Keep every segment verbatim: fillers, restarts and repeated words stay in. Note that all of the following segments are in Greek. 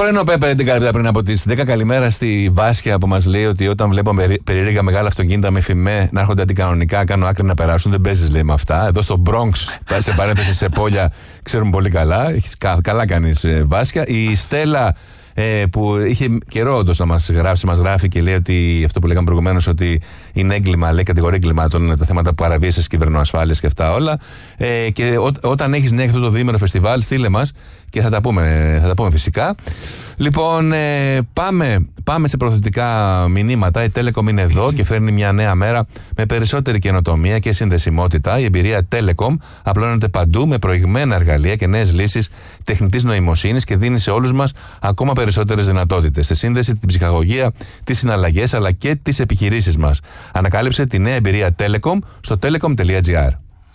Πρωινό Πέπερ την καρδιά πριν από τις δέκα. Καλημέρα στη Βάσκια που μας λέει ότι όταν βλέπω περίεργα μεγάλα αυτοκίνητα με φημέ να έρχονται αντικανονικά, κάνω άκρη να περάσουν. Δεν παίζεις, λέει, με αυτά. Εδώ στο Bronx, σε παρένθεση σε πόλια, ξέρουμε πολύ καλά. Έχεις, καλά κάνεις, Βάσκια. Η Στέλλα. Ε, που είχε καιρό όντως να μας γράψει, μας γράφει και λέει ότι αυτό που λέγαμε προηγουμένως, ότι είναι έγκλημα, λέει κατηγορία εγκλημάτων, τα θέματα παραβίασης κυβερνοασφάλειας και αυτά όλα. Ε, και ό, όταν έχεις νέα αυτό το διήμερο φεστιβάλ, στείλε μας και θα τα πούμε, θα τα πούμε φυσικά. Λοιπόν, ε, πάμε, πάμε σε προθετικά μηνύματα. Η Telecom είναι εδώ και φέρνει μια νέα μέρα με περισσότερη καινοτομία και συνδεσιμότητα. Η εμπειρία Telecom απλώνεται παντού με προηγμένα εργαλεία και νέες λύσεις τεχνητής νοημοσύνης και δίνει σε όλους μας ακόμα περισσότερες δυνατότητες στη σύνδεση, την ψυχαγωγία, τις συναλλαγές αλλά και τις επιχειρήσεις μας. Ανακάλυψε τη νέα εμπειρία Telecom στο telecom τελεία gr.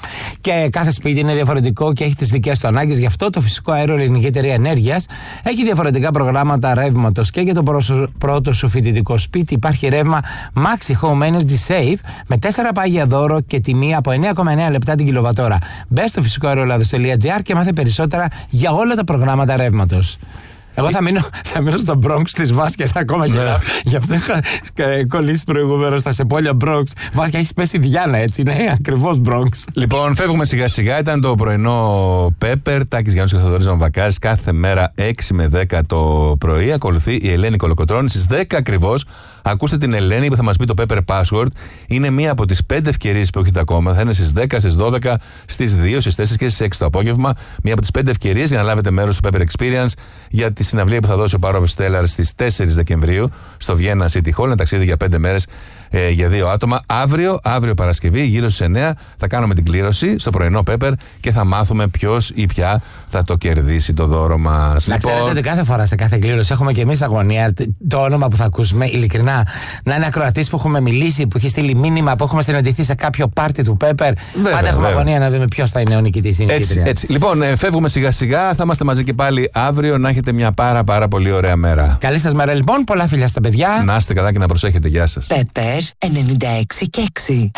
Και κάθε σπίτι είναι διαφορετικό και έχει τις δικές του ανάγκες. Γι' αυτό το Φυσικό Αέριο Ελληνική Εταιρεία Ενέργειας έχει διαφορετικά προγράμματα ρεύματος. Και για το πρώτο σου φοιτητικό σπίτι υπάρχει ρεύμα Maxi Home Energy Save με τέσσερα πάγια δώρο και τιμή από εννέα κόμμα εννέα λεπτά την κιλοβατόρα. Μπες στο φυσικό αέριο ελλάδος τελεία gr και μάθε περισσότερα για όλα τα προγράμματα ρεύματος. Εγώ θα μείνω, θα μείνω στο Bronx της Βάσκιας ακόμα και yeah. Γι' αυτό είχα κολλήσει προηγουμένως στα Σεπόλια Bronx. Βάσκια, έχει πέσει Διάνα, έτσι, είναι ακριβώς Bronx. Λοιπόν, φεύγουμε σιγά σιγά. Ήταν το πρωινό Πέπερ. Τάκης Γιάννης και Θοδωρής Βακάρης. Κάθε μέρα έξι με δέκα το πρωί. Ακολουθεί η Ελένη Κολοκοτρώνη στις δέκα ακριβώς. Ακούστε την Ελένη που θα μας πει το Pepper Password. Είναι μία από τις πέντε ευκαιρίες που έχετε ακόμα. Θα είναι στις δέκα, στις δώδεκα, στις δύο, στις τέσσερις και στις έξι το απόγευμα. Μία από τις πέντε ευκαιρίες για να λάβετε μέρος στο Pepper Experience για τη συναυλία που θα δώσει ο Power of Stellar στις τέσσερις Δεκεμβρίου στο Vienna City Hall. Ένα ταξίδι για πέντε μέρες ε, για δύο άτομα. Αύριο, αύριο Παρασκευή, γύρω στις εννέα, θα κάνουμε την κλήρωση στο πρωινό Pepper και θα μάθουμε ποιος ή ποια θα το κερδίσει το δώρο μας. Να λοιπόν... ξέρετε ότι κάθε φορά σε κάθε κλήρωση έχουμε και εμείς αγωνία. Το όνομα που θα ακούσουμε, ειλικρινά, να είναι ακροατής που έχουμε μιλήσει, που έχει στείλει μήνυμα, που έχουμε συναντηθεί σε κάποιο πάρτι του Pepper. Βέβαια, πάντα έχουμε βέβαια. αγωνία να δούμε ποιος θα είναι ο νικητής ή νικήτρια. Έτσι, έτσι. Λοιπόν, ε, φεύγουμε σιγά σιγά. Θα είμαστε μαζί και πάλι αύριο. Να έχετε μια πάρα πάρα πολύ ωραία μέρα. Καλή σας μέρα λοιπόν. Πολλά φιλιά στα παιδιά. Να είστε καλά και να προσέχετε. Γεια σας. Pepper ενενήντα έξι και έξι.